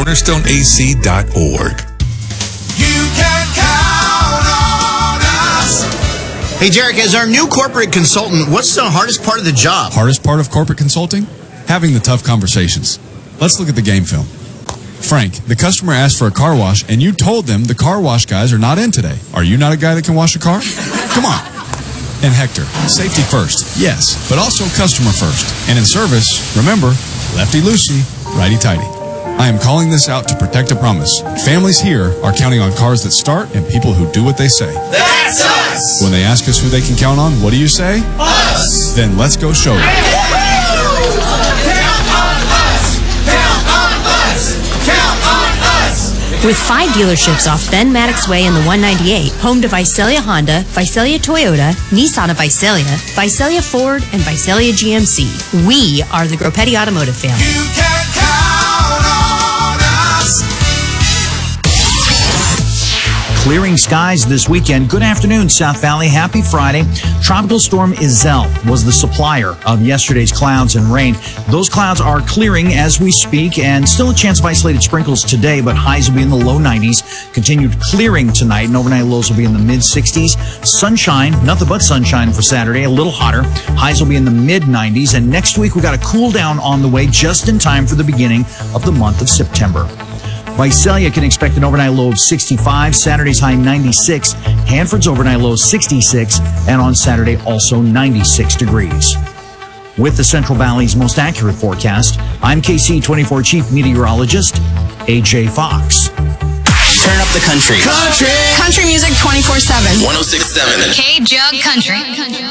cornerstoneac.org. You can count on us. Hey, Derek, as our new corporate consultant, what's the hardest part of the job? Hardest part of corporate consulting? Having the tough conversations. Let's look at the game film. Frank, the customer asked for a car wash, and you told them the car wash guys are not in today. Are you not a guy that can wash a car? Come on. And Hector, safety first, yes, but also customer first. And in service, remember, lefty-loosey, righty-tighty. I am calling this out to protect a promise. Families here are counting on cars that start and people who do what they say. That's us. When they ask us who they can count on, what do you say? Us. Then let's go show them. With 5 dealerships off Ben Maddox Way in the 198, home to Visalia Honda, Visalia Toyota, Nissan of Visalia, Visalia Ford, and Visalia GMC, we are the Groppetti Automotive family. You can count on us. Clearing skies this weekend. Good afternoon, South Valley. Happy Friday. Tropical storm Iselle was the supplier of yesterday's clouds and rain. Those clouds are clearing as we speak, and still a chance of isolated sprinkles today, but highs will be in the low 90s. Continued clearing tonight, and overnight lows will be in the mid-60s. Sunshine, nothing but sunshine for Saturday, a little hotter. Highs will be in the mid-90s, and next week we got a cool down on the way just in time for the beginning of the month of September. Visalia can expect an overnight low of 65, Saturday's high 96, Hanford's overnight low 66, and on Saturday also 96 degrees. With the Central Valley's most accurate forecast, I'm KC24 Chief Meteorologist, AJ Fox. Turn up the country. Country. Country music 24/7. 106.7. K-Jug Country.